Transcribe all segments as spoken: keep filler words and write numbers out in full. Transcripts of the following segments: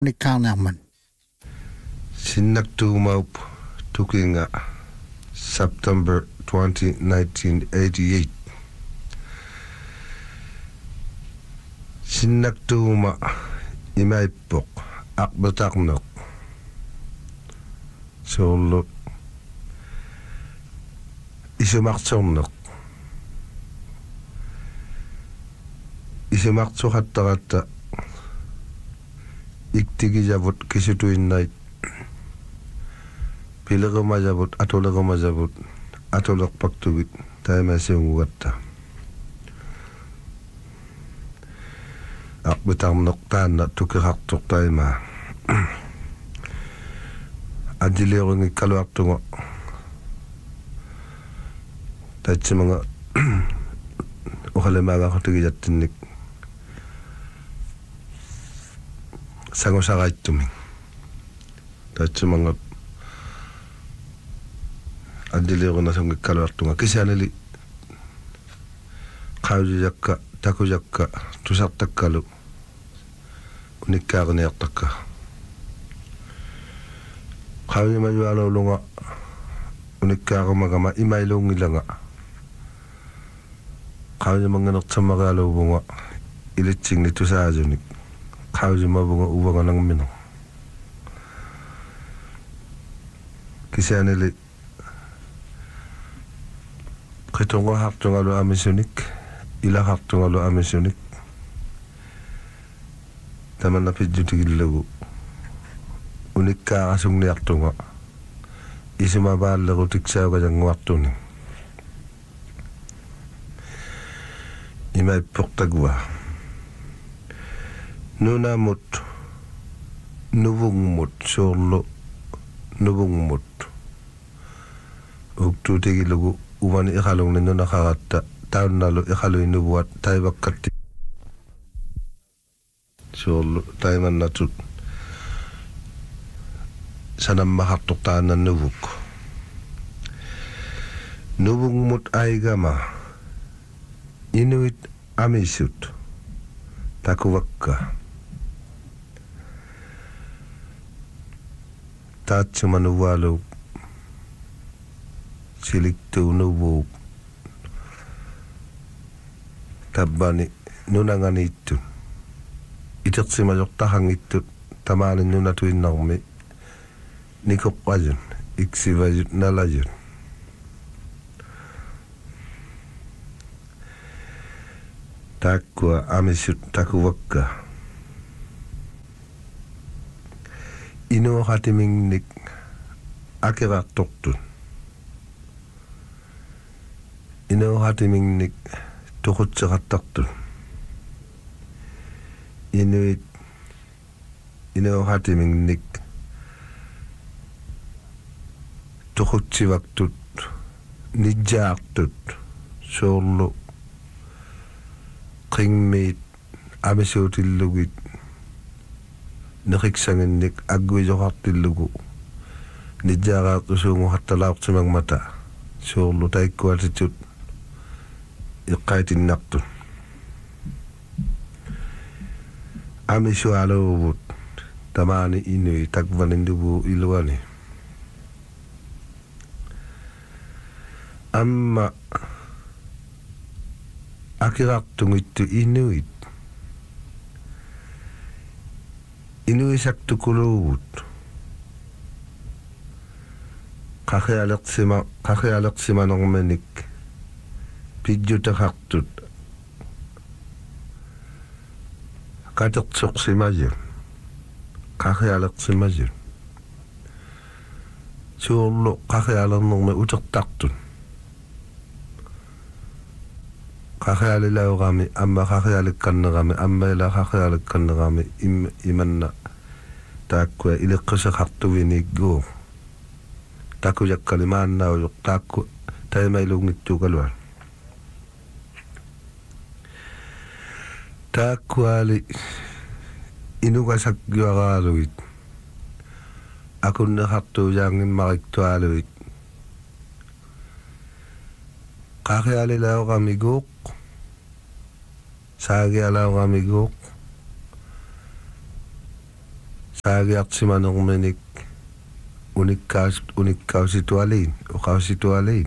Nikarnerman. Sinnaktuumaup tukinga September twentieth, nineteen eighty-eight. Sinnaktuuma imaippoq aqbatarneq soorlu isumartorneq isumartuqattaqatta iktigijavut kisutuinnait pilequmajavut atulequmajavut atuleqpaktugit taimasiungugatta aqbitarneq taanna tukiqartuq taimaa adiliorungikkaluartunga tatsimanga uqalemaagaaqatigijattinnik sangusaraittuming tatsimanga adiliorunasungikkaluartunga kisianili qaujujakka takujakka tusartakkalu unikkaarniartakka qaujumajualulunga unikkaarumagama imailuungilanga qaujumanganertamarialuuvunga ilitsigni tusaajunik qaujumavunga uvanganangminu kisianili qitunguhartungalu amisunik ilaqartungalu amisunik tamanna pijjutigillagu unikkaarasungniartunga isumavaalleru tiksaugajanguartuni imaipportagua nunamut nuvungmut soorlu nuvungmut uktuutigilugu uvani iqalungni nunaqaratta taunnalu iqaluinuvuat taivakkatti soorlu taimannatut sanammaqartuq taannannuvuk nuvungmut aigama inuit amisut takuvakka taatsumanuvalu siliktuunuvuuk tabbani nunanganiittut iteqsimajoqtarangittut tamaalin nunatuinnarmi nikoqqajun iksivajut nalajut takkua amisut takuvakka inuoqatimingnik akirartortut inuoqatimingnik tuqutseqattartut inuit inuoqatimingnik tuqutsivaktut nijjaartut soorlu qingmiit amisuutillugit neqiksanginnik agguijoqartillugu nijjaaqaaqtusuunguqattalaaqtimangmata soorlu taikkuatitut iqqaitinnartut amisualuuvut tamaani inui takvaninduvu iluani amma akirartungittu inuit inuisaktukuluuvut qaqialeqsima qaqialeqsimanermanik pijjutaqartut qateqsoqsimajut qaqialeqsimajut suorlu qaqialernermi utertartut qaqialilauqami amma qaqialikkannerami amma ila qaqialikkannerami imanna taakkua ileqqisaqartuvinikguu takujakkali maannaujoq taakku taimailuungittuukaluan taakkuali inugasakjuaraaluit akunneqartuujaanngimmariktualuit qaqialilauqamiguuq saagialauqamiguuq saagiartimanerminik unikkaus unikkausitualiin uqausitualiin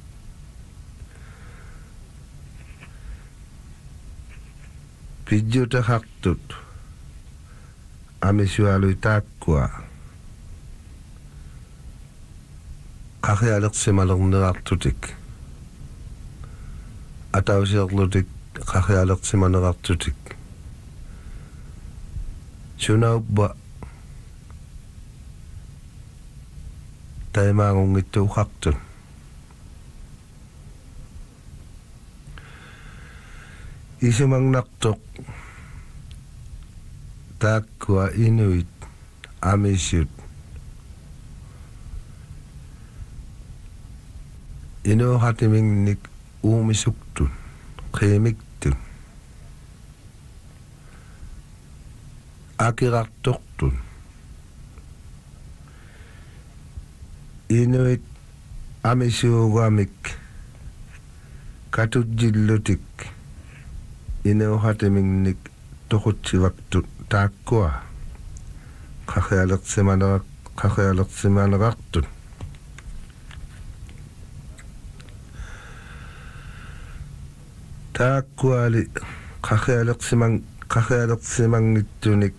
pijjutaqartut amisualui taakkua qarialersimalernerartutik atausiorlutik qarialersimanerartutik sunauppa taimaangungittuuqartun isumangnertoq taakkua inuit amisut inuuqatimingnik uumisuktun qiimiktun akirartortun inuit amisuugamik katujillutik inuuqatimingnik toqutsivaqtut taakkua qarialersimanerak qarialersimanerartut taakkuali qarialersimang qarialersimangittunik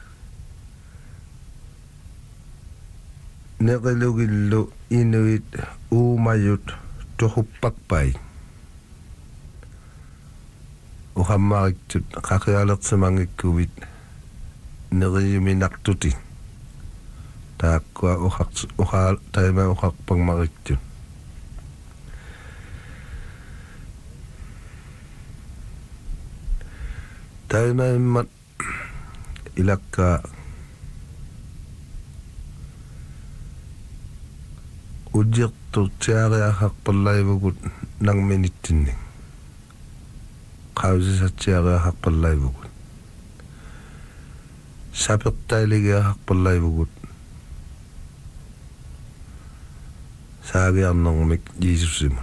neqilugillu inuit uumayut toquppakpai uqammaariktut qarialersimangikkuit neriuminartuti taakkua uqaq uqa taima uqarpangmariktut taimaimmat ilakka ujirturtiariaqarpallaivugut nangminittinni qausisatiariaqarpallaivugut sapertailigiaqarpallaivugut saagiarnermik jiisussima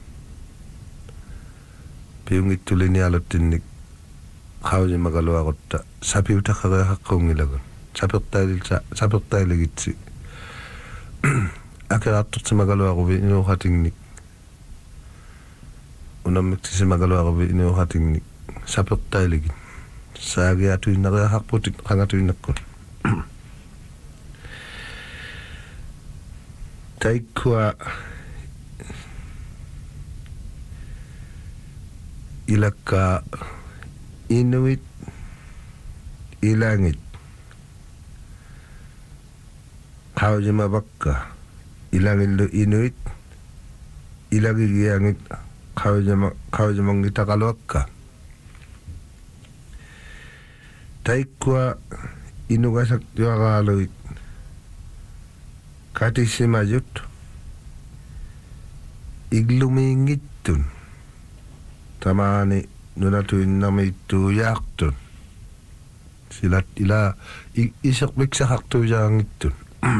piungittulinialuttinnik qaujimagaluaqutta sapiutaqariaqaqquungilagun sapertaililsa sapertailigitsi akeraattortimagaluaquvi inuuqatingnik unammiksisimagaluaquvi inuuqatingnik sapertailigit saagiatuinnariaqarputik qangatuinnakkut taikkua ilakka inuit ilangit qaujimavakka ilangillu inuit ilagigiangit qaujima qaujimangitaqaluakka taikkua inugasaktuaqaaluit katissimayut iglumiingittun tamaani nunatuinnamittuujaartun silat ila iserpiksaqartuujaangittun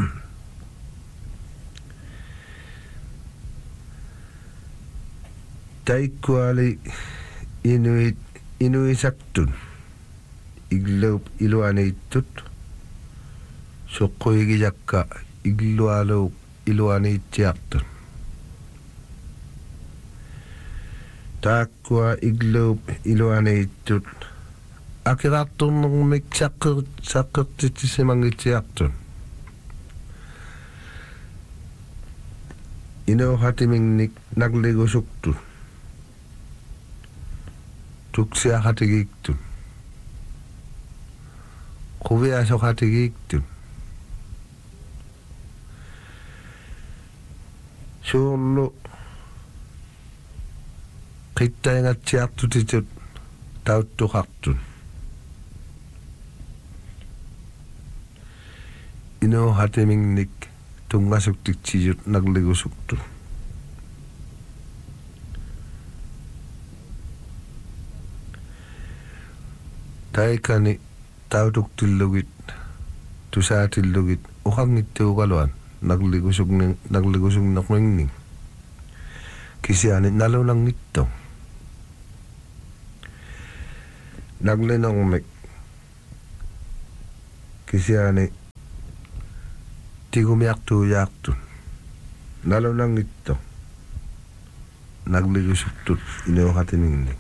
taikkuali inuit inuisaktun iglup iluaniittut soqquigijakka iglualuuq iluaniitsiartun taakkua igluup iluaniittut akiraarturnermik saqqer saqqertitsimangitsiartun inuuqatimingnik naqligusuktun tuksiaqatigiiktun quviasoqatigiiktun suurlu qittaingatsiartutitut tauttuqartun inuuqatimingnik tungasuktiksiyut naqligusuktun taikani tautuktillugit tusaatillugit uqangittuuqaluan naqligusugnin naqligusugnermingning kisiani nalunangitto naqlinermik kisiani tigumiartuujaartut nalunangitto nagligusuptut inuuqatiningnik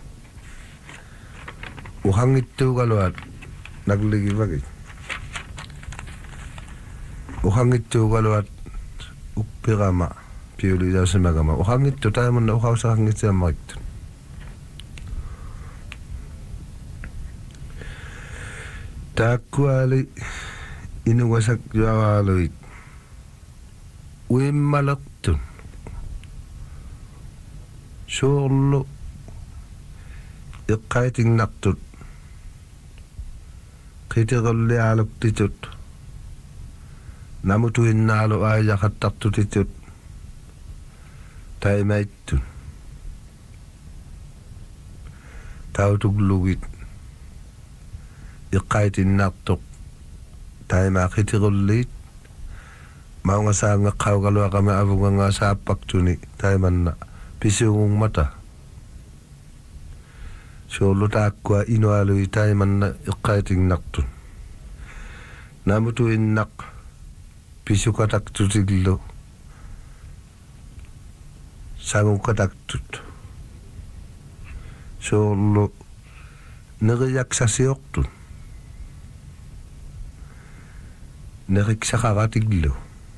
uqangittuugaluat nagligivagit uqangittuugaluat uppiqama piulidasimagama uqangittu taimunna uqausaaqangitsiammaqittut taakkuali inugasak juavaaluit uimmalertun suurlu iqqaitingnartut qitiqulliaaluktitut namutuinnaalu aajaqattartutitut taimaittun tautuglugit iqqaitinnaartoq taimaa qitiqulliit maungasaangeqqaugaluaqama avungangaasaappaqtuni taimanna pisiungungmata suurlu taakkua inualui taimanna iqqaitingnartun namutuinnaq pisukataktutillu sangukataktud suurlu neriaksasiortun neriksaqaratiglu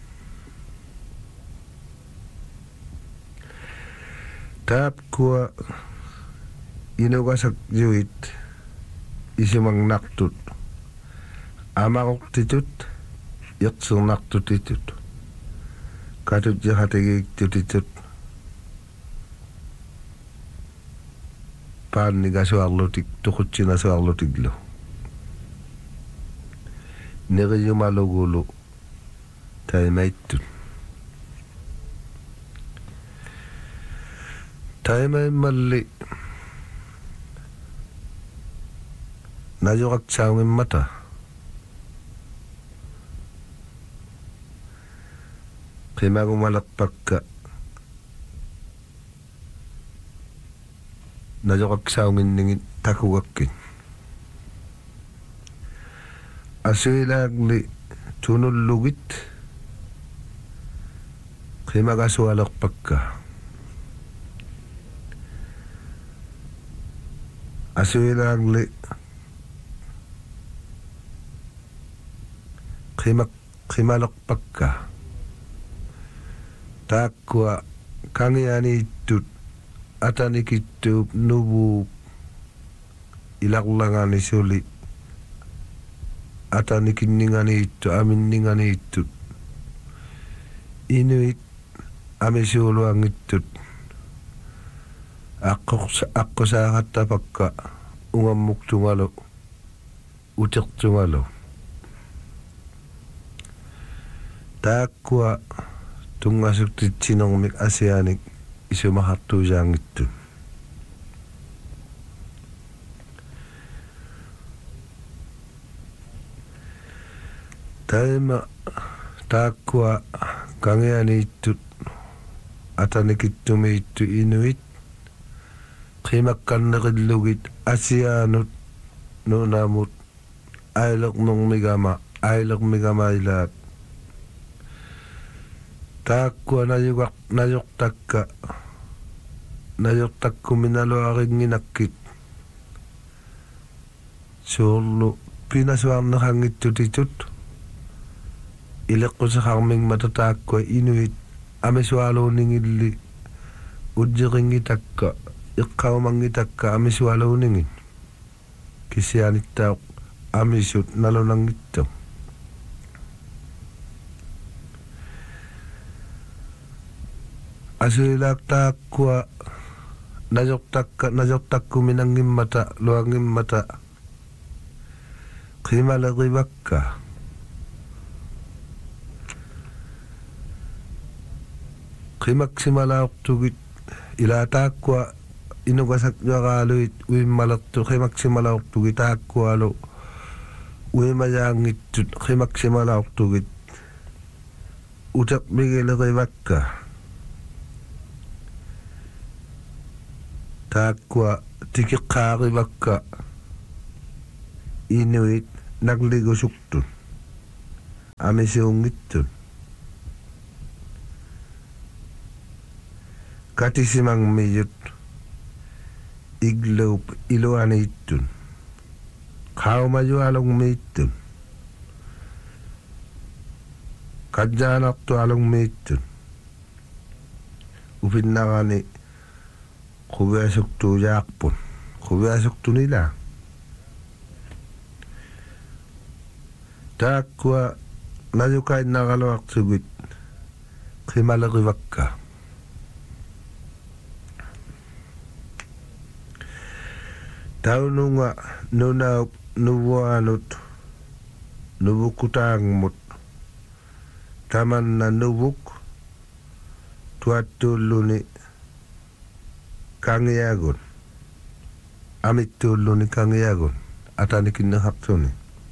taapkua inugasak juit isimangnaktut amaqortitut iqsernartutitut katut jaqategiiktutitut paannigasuarlutik tuqutsinasuarlutiglu neriyumalugulu taimaittut taimaimmalli najuqaktsaungimmata qimagumalerpakka najuqaktsaunginningit takugakkit asuilaagli tunullugit qimagasualerpakka asuilaagli qimak qimalerpakka taakkua kangianiittut atanikittuup nuvuup ilaqlanganisuli atanikinninganiittu aminninganiittut inuit amisuuluangittut aqqosa aqqosaaqattapakka ungammuktungalu utertungalu taakkua tungasuktitsinermik asianik isumaqartuusaangittut taima taakkua kangianiittut atanikittumiittu inuit qimakkanneqillugit asiaanut nuunamut aileqnermigama aileqmigamailaat taakkua najugaq najoqtakka najoqtakkuminaluarinnginakkit suurlu pinasuarnerangittutitut ileqqusaqarmingmata taakkua inuit amisualuuningilli ujjiqingitakka iqqaumangitakka amisualuuningin kisianittauq amisut nalunangittu asuilaak taakkua najoqtakka najoqtakkuminangimmata luangimmata qimalerivakka qimaksimalaortugit ila taakkua inugasak juaqaaluit uimmalertu qimaksimalaortugit taakkualu uimayaangittut qimaksimalaortugit uteqmigilerivakka taakkua tikiqqaarivakka inuit nagligusuktu amisiungittut katisimang miyut iglup iluani itun kaumaju along mitun kajanak tu along mitun upinnakani kubiasok tu yakpun kubiasok tu nila takwa najukay nakalawak sugit kimalakivak ka tau nunga nuna nubuanut nubukutang mut taman na nubuk tuatuluni kangiagon amit tuluni kangiagon atanikin na haktuni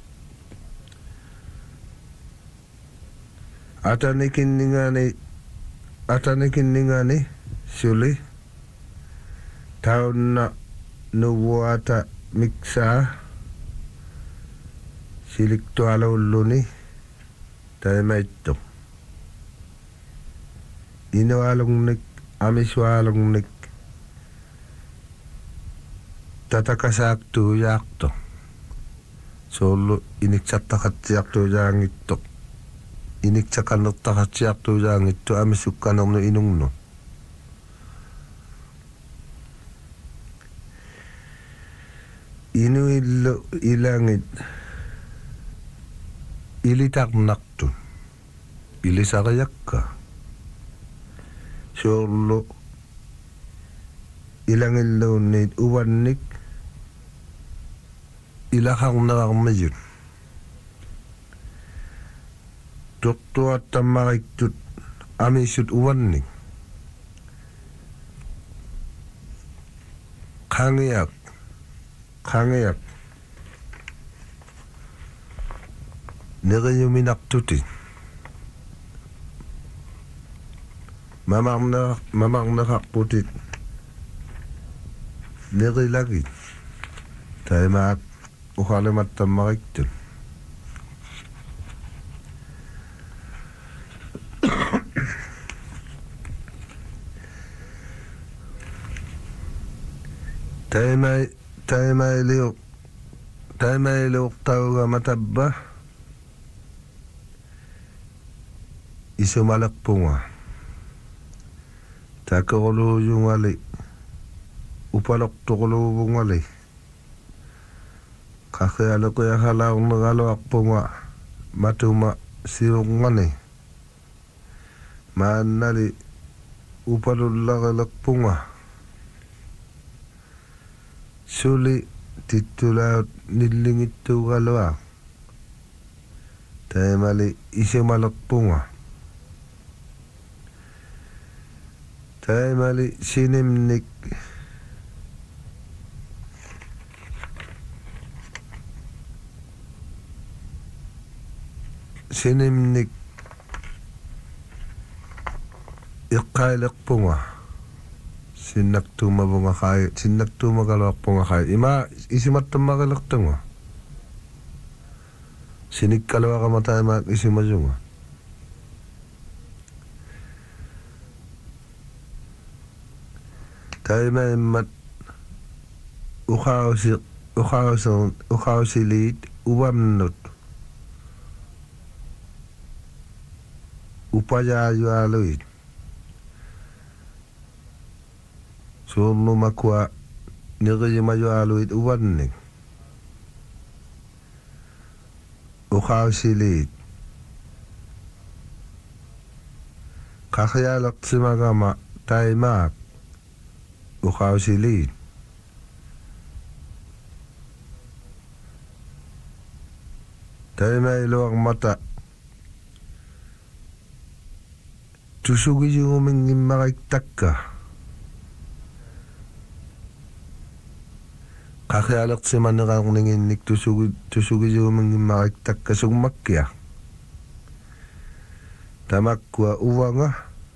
atanikin ningani atanikin ningani suli taun na nubuata miksa silikto alawluni taymaitto ino alongnik amiswa alongnik tatakasaktu yakto solo iniksattakatsiakto yangitto iniksakannottakatsiakto yangitto amisukkanorno inungno inu illo ilangit ilitarnaktun ilisarayakka solo ilangillunit uwannik ilaharnararmayun tortuattammariktut amisut uwannik kangiak kangiak nereyuminartutin mamarna mamarnaqarputit nerilagit taimaak uharlimattamariktun taimai taimai liuq taimai liuq tauga matabba isumalaqpunga takorluujungali upaloqtoqluuvungali qaqialeqiahalaaorneraloarpunga matuma siungani maannali upalullarileqpunga suli tittulaut nillingittuugalua taimali isumalaqpunga taimali sinimnik sinimnik iqqaileqpunga sinnaktuumavunga kai sinnaktuumagaluarpunga kai ima isimattammaqilertunga sinikkaluaqama taimaak isimajunga taimaimmat uqausi uqausun uqausilit uwamnut upayaayualuit suurnumakua niriyimayualuit uwannik uqausilit qaqialeqsimagama taimaak uqausilit taimailuarmata tusugiyuumingimmariktakka qaqialeqsimanerarninginnik tusugi tusugiyuumingimmariktakka sugmakkia tamakkua uwanga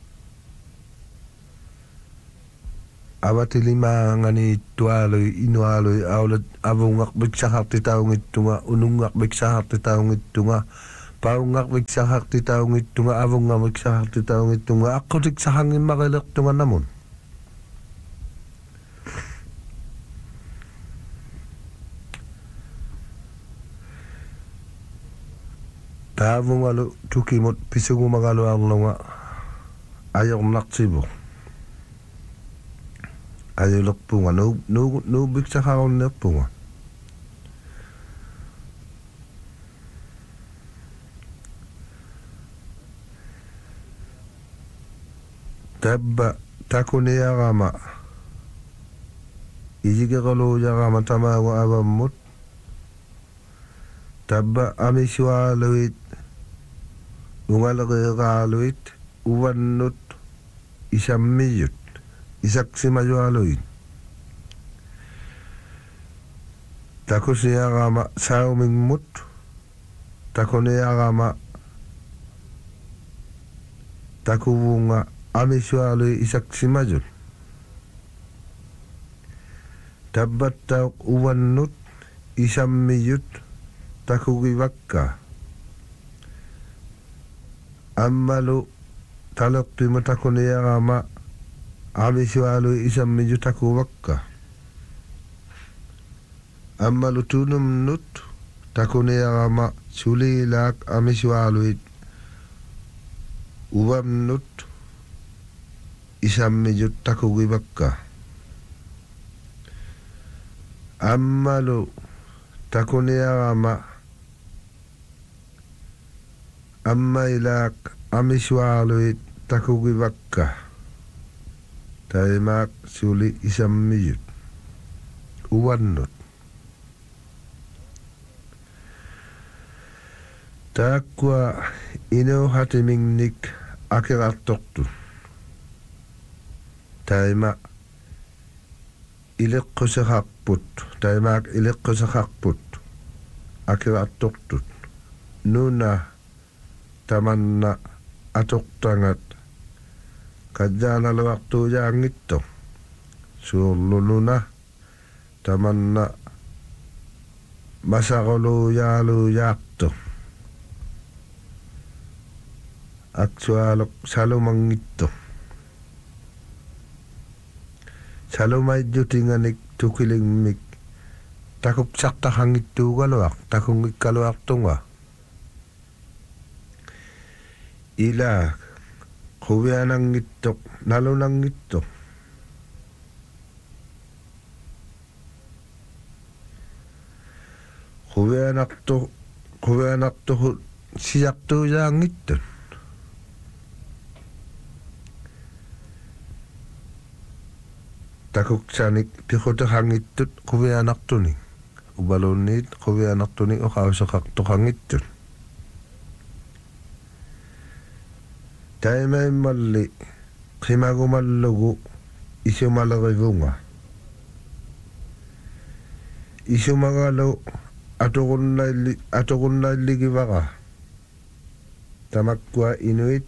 awatilimaangani tualui inualui aulat avungak biksahaqtitaungittunga unungak biksahaqtitaungittunga paungak biksahaqtitaungittunga avungak biksahaqtitaungittunga aqutiksahangimmaqilertunga namun taavungalu tukimut pisugumagalu arlunga ajornartivu ajulerpunga nu nu nuubiksaqqarunnerpunga tabba takuniarama ijigerlujarama tamagu avammut tabba amisualuit ungaleriqaaluit uvannut isammiyut isaksimajualuit takusiarama saumingmut takuniarama takuvunga amisualui isaksimajul tabbattauq uvannut isammiyut takugivakka ammalu taleqpima takuniarama amisualui isammiyut takuvakka ammalu tunumnut takuniarama sulilaak amisualuit uvamnut isammiyut takugivakka ammalu takuniarama ammailaak amisualuit takugivakka taimaak suli isammiyut uvannut taakua ino hatimingnik akirattortu taima ileqqusaqarput taimaak ileqqusaqarput akirattortut nuna tamanna atoqtangat kajjaanaluartuujaangitto suurlununa tamanna masaquluujaaluujaarto aksuaaloq salumangitto salumaijjutinganik tukilimmik takuksartaqangittuugaluaq takungikkaluartunga ila quvianangittoq nalunangittoq quvianartu quvianartuhu siaqtuujaangittun takuksanik piqutaqangittut quvianartuni ubalunniit quvianartuni uqausaqartoqangittut taimaimalli qimagumallugu isumalerivunga isumagalu atuqunnailli atuqunnailligivaqa tamakkua inuit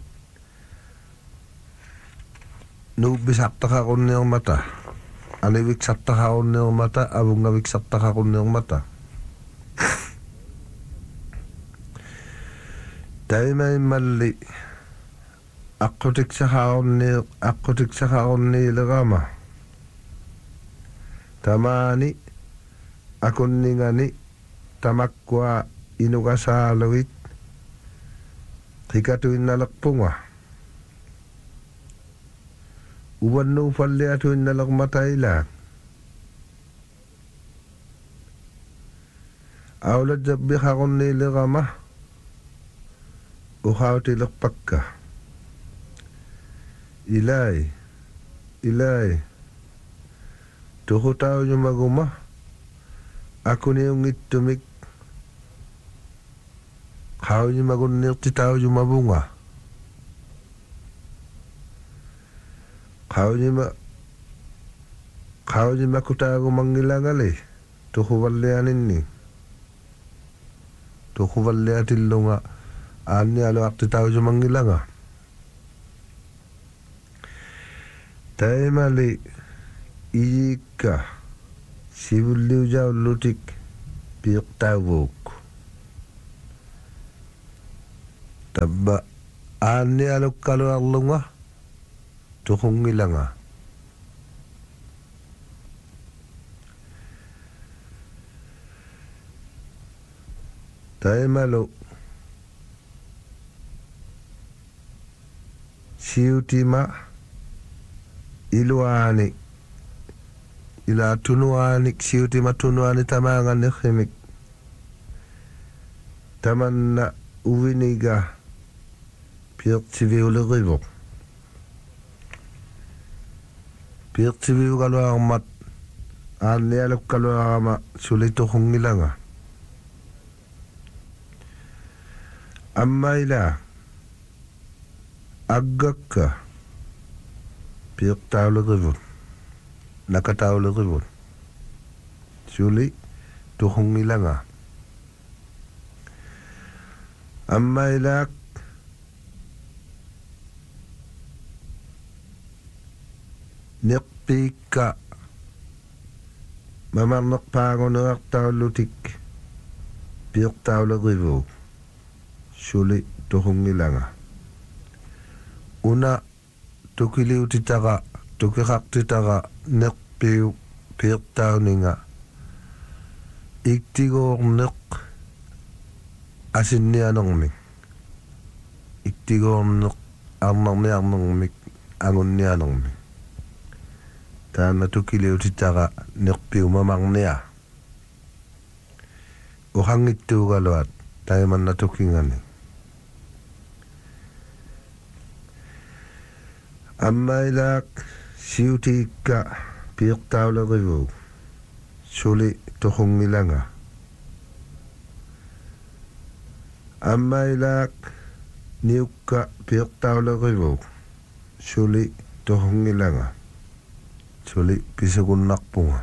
nuubisartaqaqunniormata aniviksartaqaqunniormata avungaviksartaqaqunniormata taimaimalli aqutiksaqaqunni aqutiksaqaqunniilerama tamaani akunningani tamakkua inugasaaluit qikatuinnalerpunga uvannu falliatuinnalermatailaak aulatjabbiqaqunniilerama uqautilerpakka ilai ilai tuqutaujumaguma akuniungittumik qaujimagunniirtitaujumavunga qaujima qaujimakutaagumangilangali tuquvallianinni tuquvalliatillunga aanni aluaqtitaujumangilanga taimali iyikka sivulliujaullutik piiqtaavuuk tabba aanni alukkaluarlunga tuqungilanga taimalu siutima iluani ila tunuani siutima tunuani tamanga nekhimik tamanna uwiniga piirtiviuli rivu piirtiviu kaluarmat aannialuk kaluarama sulitukhungilanga amma ila aggakka piirtauli rivut nakatauli rivut suli tukhungilanga amma ilak niqpiikka mamarneqpaaguneartaullutik piirtauli rivu suli tukhungilanga una tukiliutitaqa tukiqartitaqa neqpiu piirtauninga iktigoorneq asinnianermik iktigoorneq arnarniarnermik angunnianermik taana tukiliutitaqa neqpiu mamarnia uhangittuugaluat taimanna tukingani amma ilak siutikka piirtauli rivu suli tukhungilanga amma ilak niukka piirtauli rivu suli tukhungilanga suli pisukunnarpunga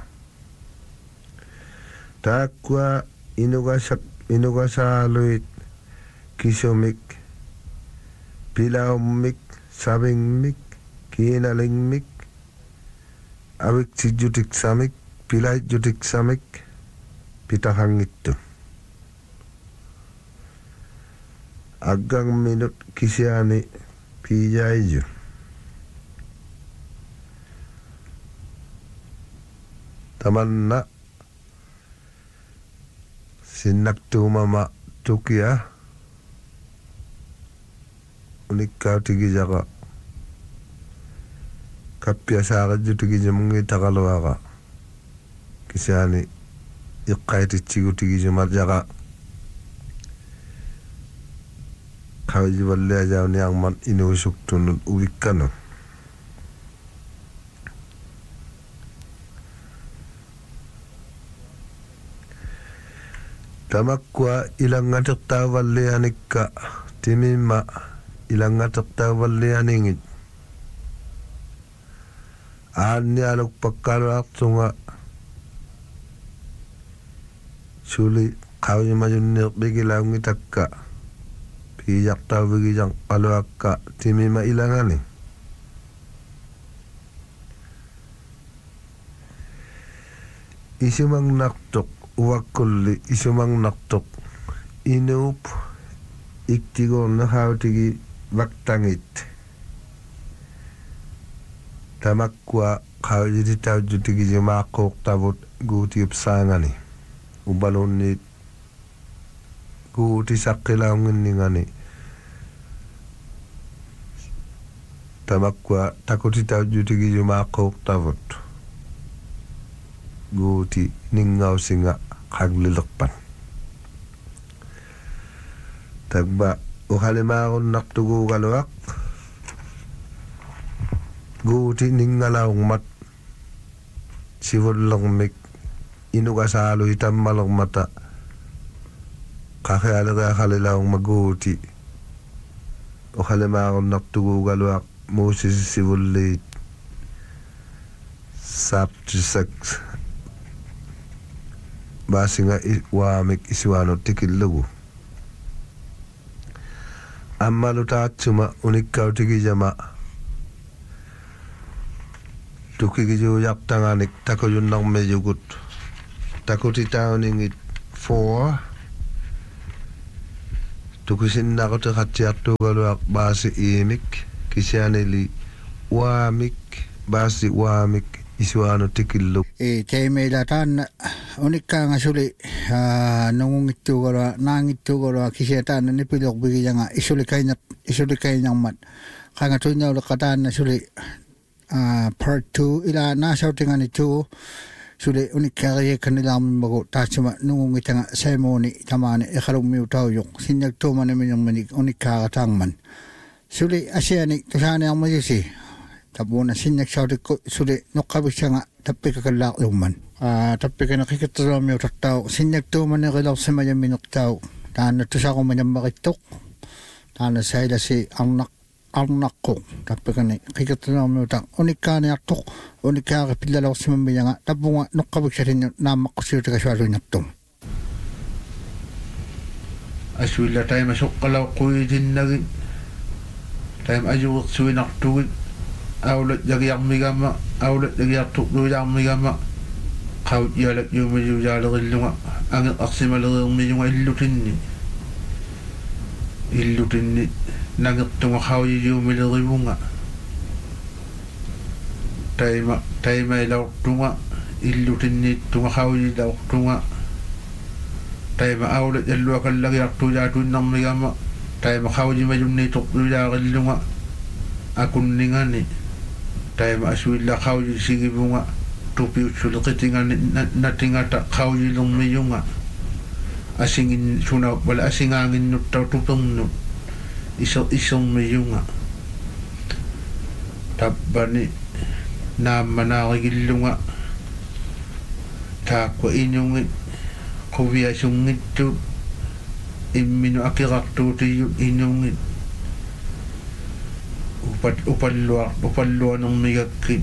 taakkua inugasak inugasaaluit kisumik pilaummik savingmik kiinalingmik aviksijjutiksamik pilaitjutiksamik pitahangittu aggang minut kisiani piijaiju tamanna sinnaktuumama tukia unikkautigijaqa kappiasaaqajjutigijmungi taqaluaqa kisiani iqqaitichigutigijumarjaqa qawijivalliajauniaqman inuusuktunut uwikkanu tamakkua ilangatirtaavallianikka timimma ilangatirtaavallianingit aannialuk pakkaluartunga suli qawimajunniqpigilaungitakka piijartauvigijang qaluakka timima ilangani isumangnertuq uwakkulli isumangnertuq inuup iktigornerhautigi vaktangit tamakkua qawjititaujjutigijimaaqqooqtavut guutiupsaangani ubalunniit guuti saqqilaunginningani tamakkua takutitaujjutigijimaaqqooqtavut guuti ningausinga qaglilerpan tagba uqalimaaqunnartuguugaluaq guuti ningalaungmat sivullermik inugasaalu itammalermata qaqialeriaqalilaungma guuti uqalimaaqunnartuguugaluaq muusisivulliit saptisak baasinga waamik isiwaanut tikillugu ammalutaatsuma unikkautigijama tukigijuyaqtanganik takujunnarmeyugut takutitauningit four tukusinnaqutiqatsiartuugaluaq baasi iimik kisianili waamik baasi waamik isuano tikillu e teimela tan unikka ngasuli nungungittu gora nangittu gora kisiatan ni pilok bigiyanga isuli kainya isuli kainya mat kanga tunya ul katan suli part two ila na shouting itu suli unikka ye kanilam bago tachima nungungitanga ceremony tamane e kharum miutaw yung sinyak to man min yung unikka katangman suli asiani tusane ang majisi tapuna sinyak shouting suli nokabisanga tapi kakalak yung ah tapi kana kikitro mi utaw sinyak to man ngilaw sa mayam minuktaw tan to sa ko mayam makitok tan sayda si anak anak ko tapi kana kikitro mi utaw unikka ni atok unikka kapilalaw sa mayanga tapuna nokabisharin namak ko siya ka swalo nyaptom aswila tayo masukalaw kuidin nagin tayo ayuwak suwinak tuwid awlat jagyak migama awlat jagyak tukluyak migama kawt yalak yumayu yalagillunga angit aksimalaging miyunga illutinni illutinni nangit tunga kawyi yumilagibunga tayma tayma ilawak tunga illutinni tunga kawyi ilawak tunga tayma awlat yalluakal lagyak tuyatuin ng migama tayma kawyi mayunni tukluyakillunga akunningani tayma aswila kawyi sigibunga tupi utsulikitinga natingata kawyi long miyunga asingin suna wala asingangin nutaw tupang nut isang isang miyunga tabani na manakigilunga takwa inyong kubiya sungit tu imino akirakto tiyo inyong upat upalwa upalwa ng migakit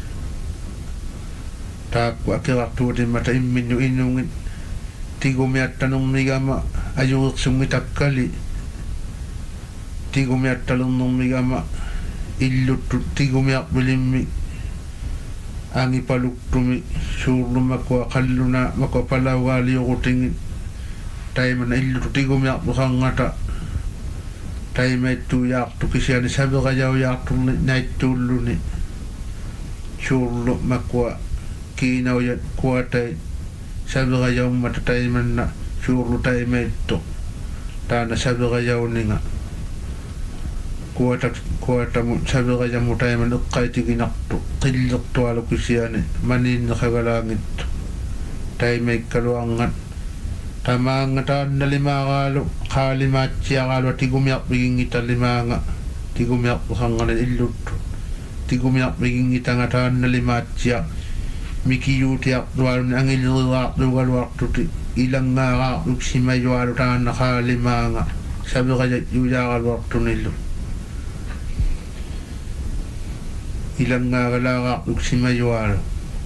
takwa akirakto din mata imino inyong tigumiyat tanong migama ayurik sungit akali tigumiyat talong ng migama illut tigumiyat bilimi ang ipaluktumi surlo makwa kalluna makwa palawali ukutingin tayo man illut tigumiyat bukang ngata tayo may tuyak tukisya ni sabi kayaw yak tuli na itulo ni surlo makwa kinaw yat kwa tayo sabi kayaw matatay man na surlo tayo may ito tayo na sabi kayaw ni nga kuwata kuwata mo sabi kayaw mo tayo man ukay tiginakto kilok to alo kisya ni manin na kagalangit tayo may kaluangan tama nga taon na lima kalo kalimat siya kalo tigumiyak biging ita lima nga tigumiyak busang nga na illut tigumiyak biging ita nga taon na lima siya mikiyutiyak duwalo ni ang ilirak duwalwak tuti ilang nga kakuk si mayualo taon na kalima nga sabi kaya yuyakal wakto nilo ilang nga kalakakuk si mayualo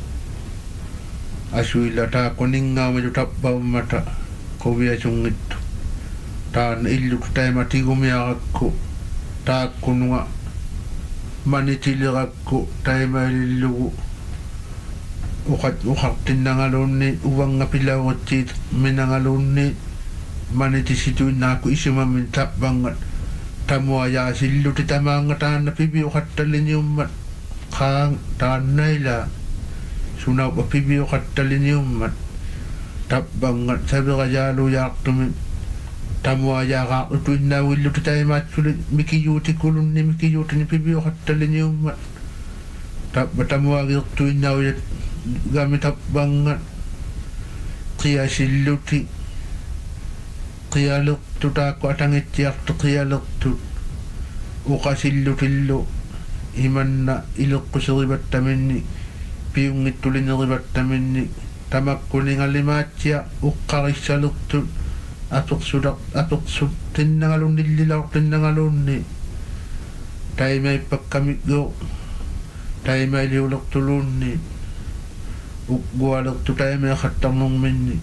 aswila ta kuning nga mayutapbaw mata kubiya sungit ta na illu tayo matigumiyak ko ta kununga manitilik ko tayo malilungu ukat ukat tinangalon ni uwang nga pilawat sit minangalon ni manitisituin na ako isumamintap bangat tamuaya sillu titamang ta na pibi ukat talin yung mat kang ta naila sunaw pa pibi ukat talin yung mat tap bangat sabi kaya luyak tumi tamuaya ka utuin na willu tayo matsulit mikiyuti kulun ni mikiyuti ni pibi ukat talin yung mat tap batamuagil tuin na ulit gamit tap bangat kaya silluti kaya luktu tako atangit yak to kaya luktu uka sillutillo iman na ilok ko sa ribat tamin ni piyong itulin na ribat tamin ni tamak kuning alimatya ukaris sa luktu atok sudak atok sutin na ngalun nililaw tin na ngalun ni tayo may pagkamit go tayo may liulok tulun ni ukbualok tu tayo may katamong min ni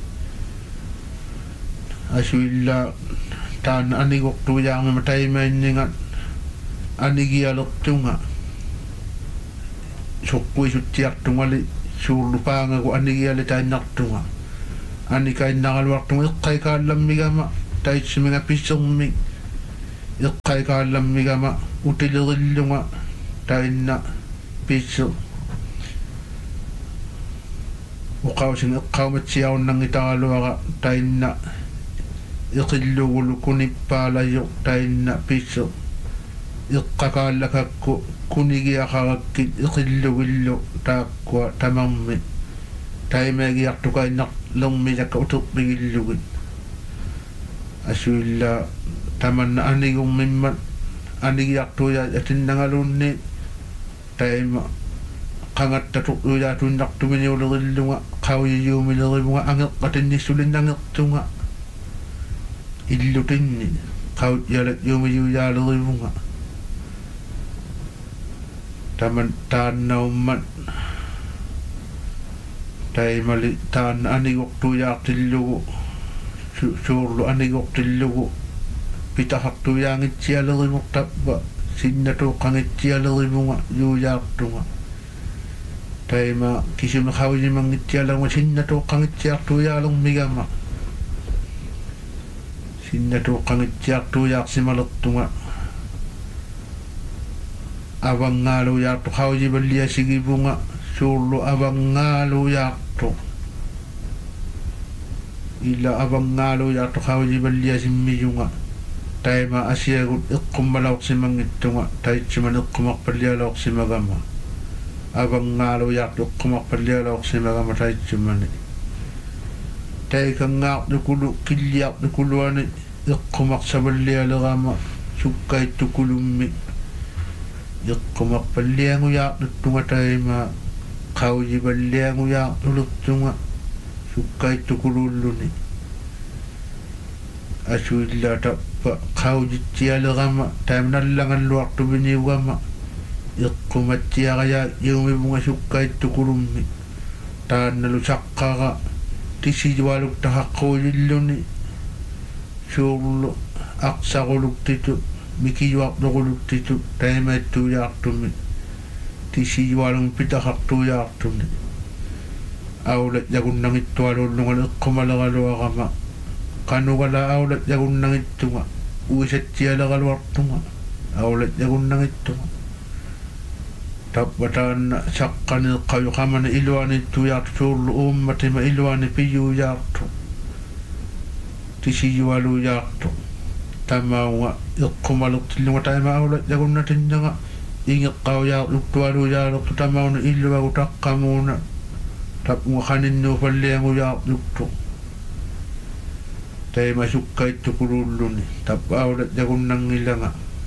aswila tan anigok tuyang matay may ningat anigiyalok tu nga sukwi sutiyak tungali surlupa nga ko anigiyali tayo naktu nga anikay nakalwak tunga ikay kalam migama tayo sa mga pisong mig ikay kalam migama utilirilo nga tayo na piso uqausin iqqaumatsiarunnangitaraluara tainna iqillugulu kunippaalayu tainna pisse iqqakaallakakku kunigiaqarakkit iqillugillu taakkua tamarmi taimeegiartukainnaq lermilakka uterpigillugit asuilla tamanna anigumimmat anigiartuya atinnangalunni taima qangattatuquyatuinnartuminiulerillunga qauyiyuumilerimunga angeqqatinnissulinnangertunga illutinni qaut yalat yuumiyuuyaalerimunga taman taannaummat taimali taanna anigortuyaartillugu suurlu anigortillugu pitahaqtuyaangitsialerimortappa sinnatuuqqangitsialerimunga yuuyaartunga taima kisima qauyimangitsialerma sinnatuuqqangitsiartuyaalermigama sinnatuuqqangitsiartuyaarsimalertunga avangaaluyaartu qauyivalliasigivunga suurlu avangaaluyaartu illa avangaaluyaartu qauyivalliasimmiyunga taima asiagut iqqummalauqsimangittunga taitsuman iqqumarpallialauqsimagama avangaaluyaartu iqqumarpallialauqsimagama taitsumani taikangaartukulu killiartukuluani iqqumarsavallialerama sukkaittukulummi iqqumarpallianguyaartuttunga taima qauyivallianguyaartulertunga sukkaittukululluni asuilla tappa qaujitsialerama taimnallangalluartuminiugama iqqumatsiaraya yuumimunga sukkaittukulummi taannalu saqqara tisijualuktahaqquyilluni suurlu aqsaruluktitu mikiyuartoruluktitu taimaittuuyaartumi tisijualum pitahaqtuuyaartumi aulat jagunnangittualuullungal iqqumaleraluarama qanugala aulat jagunnangittunga uisatsialeraluartunga aulat jagunnangittunga tappataanna saqqani qayuqamani iluanittuyaartu suurlu uummatima iluani piyuuyaartu tisijualuuyaartu tamaunga iqqumaluktillunga taima aulat jagunnatinnaga ingeqqauyaarluktualuuyaartu tamauna illuagu taqqamuuna tappunga qaninnuufallianguyaarluktu taima sukkaittukululluni tappa aulat jagunnangilanga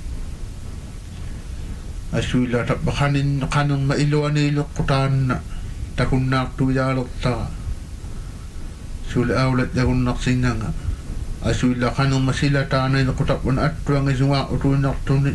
asuilla tappa qanin qanumma iluaniileqqutaanna takunnaartuuyaalertaa suuli aulat jagunnarsinanga asuilla qanumma silataanaileqqutappan attuangisungaa utuinartuni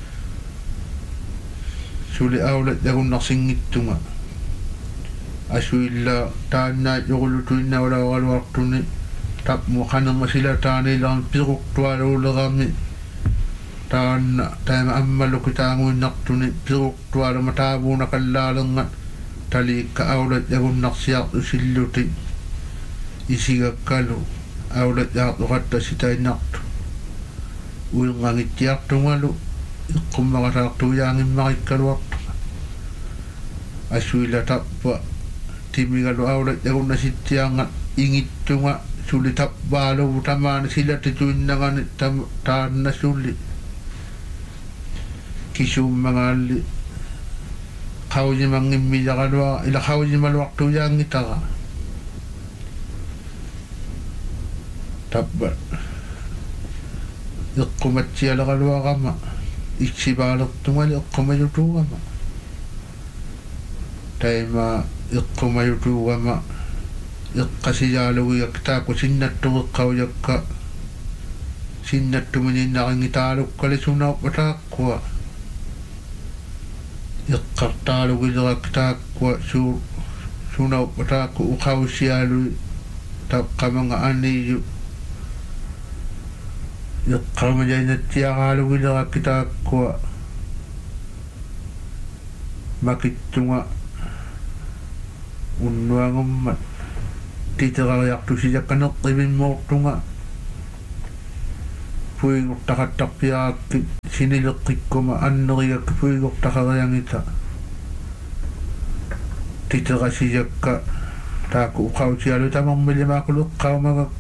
suuli aulat jagunnarsinngittunga asuilla taannaat yogulutuinnaulaualuartuni tapmu qanumma silataanaileqam piruqtualuulerami taanna taima ammalukitaanguinnartuni piruqtualuma taavuunakallaalernga taliikka aulat jagunnarsiartu silluti isigakkalu aulat jaartuqatta sitainnartu uilngangittiartungalu iqqummaqataartuuyaangimmarikkaluartu asuilla tappa timigalu aulat jagunnasittiaanga ingittunga suli tappaalugu tamaana silatituinnagani taanna suli kisummangalli qauyimangimmiyaqalua ila qauyimaluartuyaangitaqa tappa iqqumatsialeqaluaqama iksipaalertungali iqqumayutuugama taima iqqumayutuugama iqqasiyaalugiak taakku sinnattugeqqaujakka sinnattumininnaringitaalukkali sunauppataakkua iqqartaalugilerak taakkua suu sunauppataakku uqausiaalui taqqamanga aniyu iqqamajainatsiaqaalugilerak taakkua makittunga unnuangummat titerariartusijakkaneqqimimmoortunga puigortaqattaqpiaakki sinileqqikkuma anneriakki puigortaqariangita titerasijakka taku ukau sialu tamang milima kulu kau magak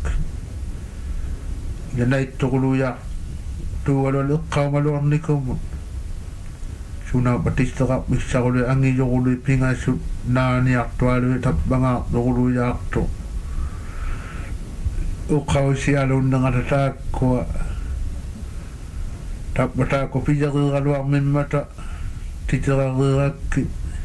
yanai tukulu ya tu walu kau malu nikum suna batista kap bisa kulu angi jokulu pinga su nani aktualu tap banga jokulu ya aktu ukau sialu dengan taku tap bataku pijak kalu amin mata titira raki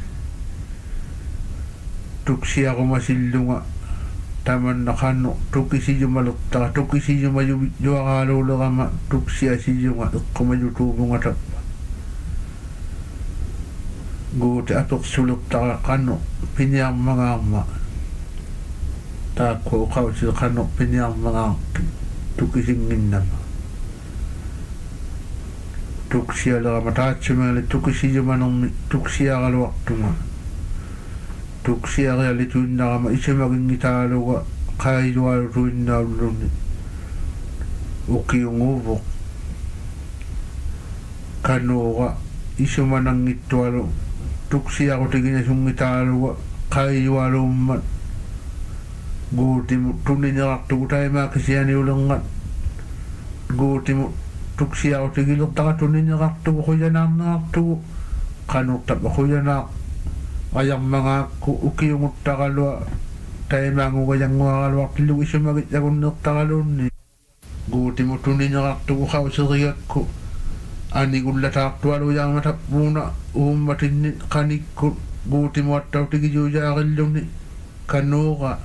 tuksi ako masilunga taman nakano tuki si jumaluk ta tuki si jumayu juakalo lama tuksi si junga kumayu tubunga tap go te atok suluk ta kano pinyang mga ama ta ko kau si kano pinyang mga tuki singin nama tuksi ala mata chumale tuki si jumanong tuksi ala waktu ma tuksi aga litun na ma isema ngitalo ga kai dual ruin na luni ukiunguvo kanoga isema nang itwalo tuksi aga tigina sungitalo ga kai dual umma guti tunin na tu tai ma kisiani ulungat guti tuksi aga tigilo ta tunin na tu ko yana na tu kanu tap ko yana ayang mga uki yung utakalo tayo mga ngayang ngakalo akilu isa magit akong naktakalo ni guti mo tunin na kakto ko kao sa riyak ko ani gula taktwalo yung matapuna umatin kanik ko guti mo at tao tigi juja akilo ni kanoka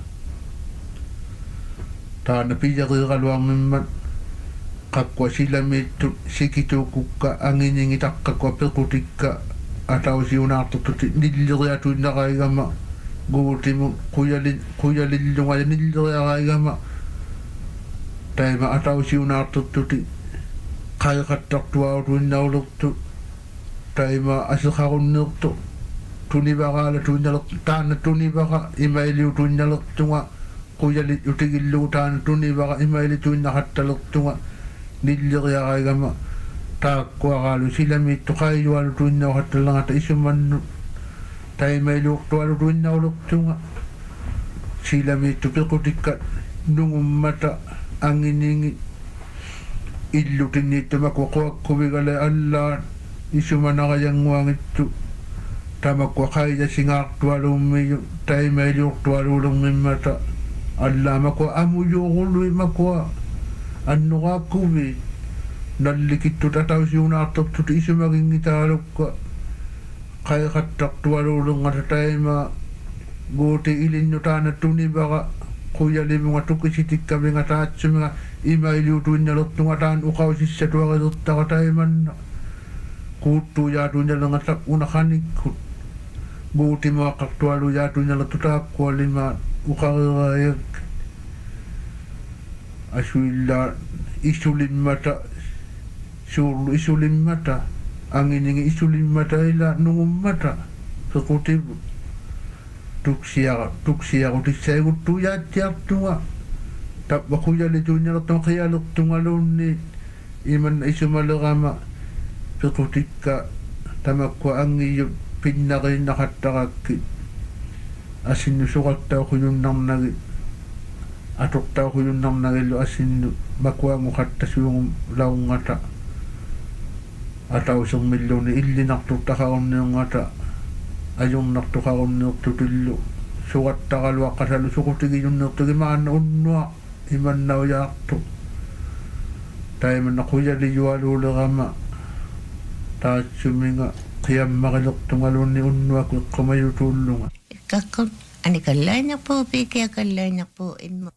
ta napija kikalo ang mimat kakwa sila mito sikito kuka angin yung itakka kwa pekutika atau si una tututi nililya tu nakaiga guti mo kuya lin kuya lilunga nililya kaiga taima atau si una tututi kaya katak tua tu nauluk tu taima asakakun nuk tu tuni baka la tu naluk tan tuni baka imaili tu naluk tunga kuya lin utigilu tan tuni baka imaili tu nakataluk tunga nililya kaiga ta kwa galu sila mi to kai wal tuinna hatlang ata isuman tai mai lu to wal tuinna lu tunga sila mi to pe kutika nungum mata anginingi illu tinni to makwa ko bigale alla isuman ga yang wang itu tamakwa kai ja singa to wal mi tai mai lu to wal lu mata alla makwa amu yo gulu makwa annu ga kubi nalikit tu tatau si una atop tu isi maging italok ka kaya katak tuwalulong at taima guti ilin nyo tana tuni baka kuya li mga tukisitik kami nga tatsi mga ima iliutuin na lot nga taan ukaw sisya tuwa ka dutta ka taiman kutu yatu niya lang at unakanik guti mga kaktuwalu yatu niya lot tutap kwa lima ukakagayag aswila isulin mata sulu isulim mata angin yang isulim mata ila nungum mata sekutibu tuksia tuksia utik saya utu ya tiap tua tak bakuya le tunya lo tokya lo tungalun ni iman isumalagama sekutika tamakwa angi pinnari nakataraki asin sukat tau kuyun nam nagi atok tau kuyun nam nagi lo asin bakwa ngukatta suyong laung ngata atau isang milyon ni ili naktukakaon niyong ata ayong naktukakaon niyong tutillo sukat takalwa kasalo sukutigi yung naktigi maan na unwa iman na uyakto tayo man nakuya li yuwalula kama taat suminga kaya makilok tungalun ni unwa kung kumayo tulunga kakon ani kalanya po piki kalanya po inmo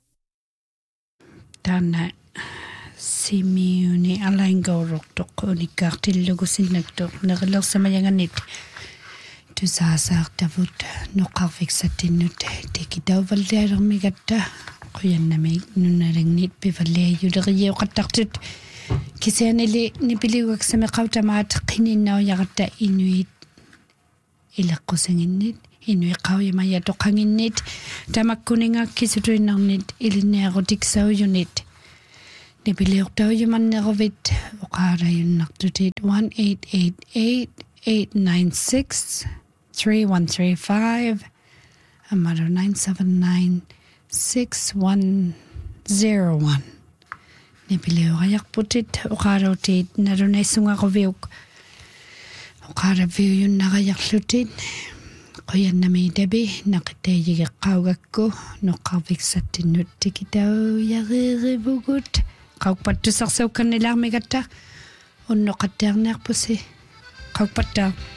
tana Simeoni alaingorok tok ni kartillugu sinaktok nagalak sa mayanganit tu sasak davut no kafik satinut tikidaw valder migatta kuyan na may nunarangnit pivalle yudagye qataktut kisanili nipiliwak sa makawtamat qininaw yagata inuit ilaqusanginnit inui qawya mayatok hanginnit tamakkuninga kisutuinarnit ilineerutik sauyunit Nipiliok daw yung mannerovit o kara yung naktutit one eight eight eight eight nine six three one three five Amaro nine seven nine six one zero one. Nipileo kayak putit ukaraw tit narunay sunga ko viuk. Ukara view yun nakayak lutit. Kuyan na may dabi nakitay kawag ko no kawik sa tinut tikitaw yakiribugut. Kawag patusak sa kanila may gata. Uno katernak po si kawag pataw.